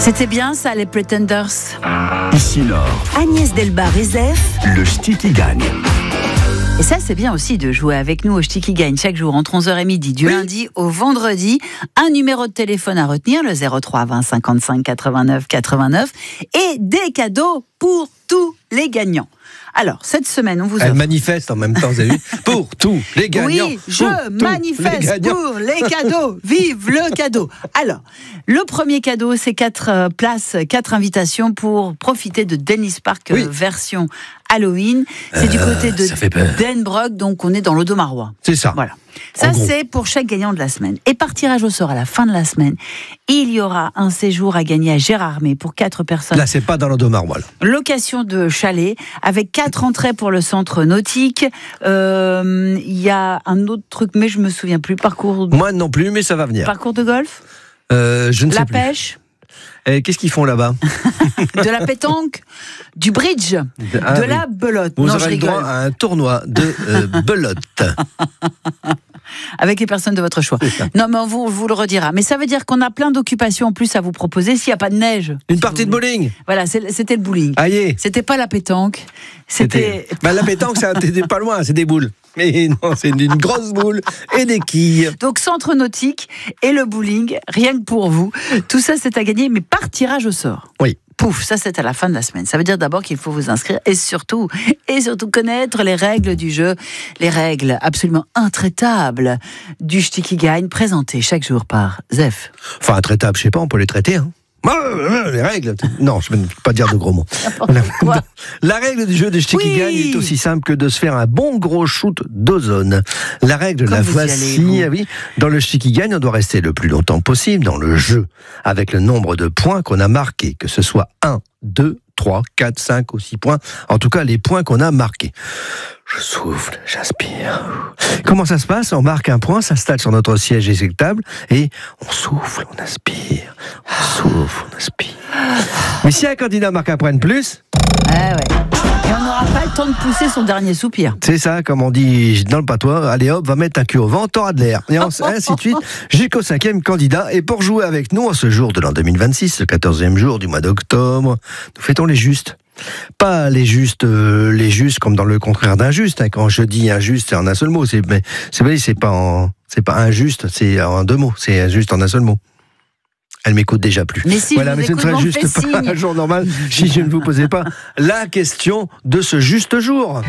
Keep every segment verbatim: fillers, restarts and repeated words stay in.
C'était bien ça, les Pretenders. Ici Laure, Agnès Delbar et Zef. le ch'ti qui gagne. Et ça, c'est bien aussi de jouer avec nous au ch'ti qui gagne chaque jour entre onze heures midi, du oui. lundi au vendredi. Un numéro de téléphone à retenir, le zéro trois vingt cinquante-cinq quatre-vingt-neuf quatre-vingt-neuf. Et des cadeaux pour tous les gagnants. Alors, cette semaine, on vous offre... Elle manifeste en même temps, vous avez vu, pour tous les gagnants. Oui, je manifeste les pour les cadeaux. Vive le cadeau. Alors, le premier cadeau, c'est quatre euh, places, quatre invitations pour profiter de Dennis Park oui. euh, version Halloween. C'est euh, du côté de Denbrock, donc on est dans l'Audomarois. C'est ça. Voilà. Ça, c'est pour chaque gagnant de la semaine. Et par tirage au sort à la fin de la semaine, il y aura un séjour à gagner à Gérardmer pour quatre personnes. Là, c'est pas dans l'Audomarois. Location de chalet avec quatre entrées pour le centre nautique. Il euh, y a un autre truc, mais je me souviens plus. Parcours. De... Moi non plus, mais ça va venir. Parcours de golf. Euh, je ne la sais plus. La pêche. Et qu'est-ce qu'ils font là-bas? De la pétanque, du bridge, de, ah, de oui. la belote. Vous non, aurez je le droit à un tournoi de euh, belote. Avec les personnes de votre choix. Non, mais on vous, vous le redira. Mais ça veut dire qu'on a plein d'occupations en plus à vous proposer s'il n'y a pas de neige. Une si partie de bowling. Voilà, c'était le bowling. Aïe. C'était pas la pétanque. C'était. Bah, la pétanque, c'est pas loin, c'est des boules. Mais non, c'est une grosse boule et des quilles. Donc, centre nautique et le bowling, rien que pour vous. Tout ça, c'est à gagner, mais par tirage au sort. Oui. Pouf, ça c'est à la fin de la semaine. Ça veut dire d'abord qu'il faut vous inscrire et surtout, et surtout connaître les règles du jeu, les règles absolument intraitables du ch'ti qui gagne, présentées chaque jour par Zef. Enfin, intraitables, je sais pas, on peut les traiter, hein. Les règles. Non, je ne vais pas dire de gros mots. La, la règle du jeu de ch'ti qui oui. gagne est aussi simple que de se faire un bon gros shoot d'ozone. La règle, Comme la voici. Oui, dans le ch'ti qui gagne, on doit rester le plus longtemps possible dans le jeu, avec le nombre de points qu'on a marqués, que ce soit un, deux, trois, quatre, cinq ou six points. En tout cas, les points qu'on a marqués. Je souffle, j'aspire. Comment ça se passe? On marque un point, s'installe sur notre siège éjectable et on souffle, on aspire. On souffle, on aspire. Mais si un candidat marque un point de plus... Ah ouais. Et on n'aura pas le temps de pousser son dernier soupir. C'est ça, comme on dit dans le patois. Allez hop, va mettre un cul au vent, t'auras de l'air. Et ainsi de suite, jusqu'au cinquième candidat. Et pour jouer avec nous en ce jour de l'an deux mille vingt-six, le quatorzième jour du mois d'octobre, nous fêtons les justes. Pas les justes, euh, les justes comme dans le contraire d'injuste. Hein. Quand je dis injuste, c'est en un seul mot. C'est, mais c'est vrai, c'est pas en, c'est pas injuste, c'est en deux mots. C'est juste en un seul mot. Elle m'écoute déjà plus. Mais si voilà, je mais ce ne serait juste pas signe. Un jour normal si je ne vous posais pas la question de ce juste jour.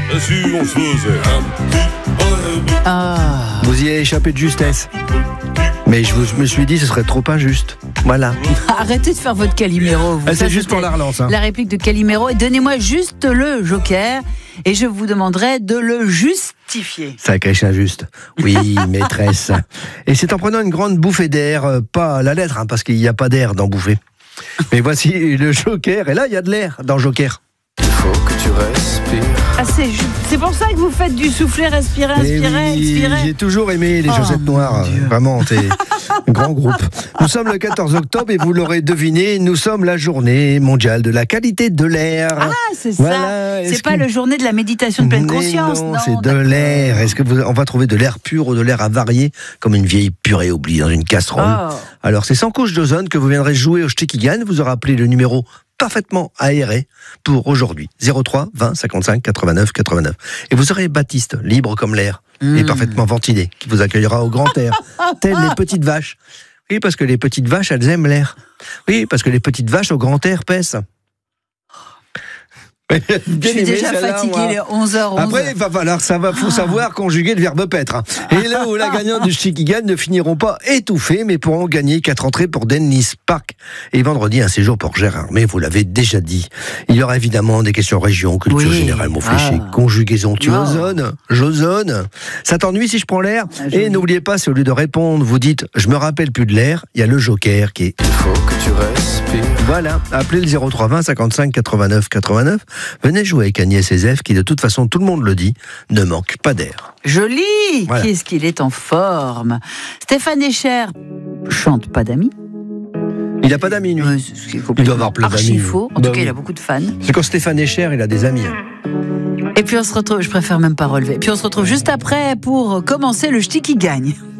Ah. Vous y avez échappé de justesse. Mais je, vous, je me suis dit, ce serait trop injuste. Voilà. Arrêtez de faire votre Calimero. Ah, c'est juste pour la relance. Hein. La réplique de Calimero. Et donnez-moi juste le joker. Et je vous demanderai de le justifier. Sacré chien juste. Oui, maîtresse. Et c'est en prenant une grande bouffée d'air, euh, pas la lettre, hein, parce qu'il n'y a pas d'air dans bouffée. Mais voici le joker. Et là, il y a de l'air dans joker. Il faut que tu respires. Ah, c'est, c'est pour ça que vous faites du souffler, respirer, inspirer, oui, expirer. J'ai toujours aimé les oh, chaussettes noires. Vraiment, c'est un grand groupe. Nous sommes le quatorze octobre et vous l'aurez deviné, nous sommes la journée mondiale de la qualité de l'air. Ah, c'est voilà. ça. C'est Est-ce pas que... la journée de la méditation de pleine Mais conscience. Non, non c'est de l'air. Est-ce que vous... on va trouver de l'air pur ou de l'air avarié, comme une vieille purée oubliée dans une casserole? Oh. Alors, c'est sans couche d'ozone que vous viendrez jouer au ch'ti qui gagne. Vous aurez appelé le numéro parfaitement aéré pour aujourd'hui. zéro trois vingt cinquante-cinq quatre-vingt-neuf quatre-vingt-neuf. Et vous aurez Baptiste, libre comme l'air, mmh. et parfaitement ventilé, qui vous accueillera au grand air, telles les petites vaches. Oui, parce que les petites vaches, elles aiment l'air. Oui, parce que les petites vaches au grand air pèsent. Je suis déjà fatigué, il est onze heures onze. Après, il va falloir, ça va, faut savoir conjuguer le verbe paître. Et là où la gagnante du ch'ti qui gagne ne finiront pas étouffés, mais pourront gagner quatre entrées pour Dennis Park. Et vendredi, un séjour pour Gérardmer, vous l'avez déjà dit. Il y aura évidemment des questions région, culture oui. générale, mot fléché, ah. conjugaison, tu ozone, j'ozone. Ça t'ennuie si je prends l'air? ah, Et n'oubliez pas, si au lieu de répondre, vous dites, je me rappelle plus de l'air, il y a le joker qui est... Il faut que tu respires. Voilà, appelez le zéro trois vingt cinquante-cinq quatre-vingt-neuf quatre-vingt-neuf. Venez jouer avec Agnès et Zef, qui de toute façon, tout le monde le dit, ne manque pas d'air. Joli. Voilà. Qu'est-ce qu'il est en forme. Stéphane Echer chante pas d'amis. Il n'a pas d'amis, lui. Euh, il doit avoir plein d'amis. Archi faux. En bah, tout cas, il a beaucoup de fans. C'est quand Stéphane Echer, il a des amis. Et puis on se retrouve, je préfère même pas relever. Puis on se retrouve juste après pour commencer le ch'ti qui gagne.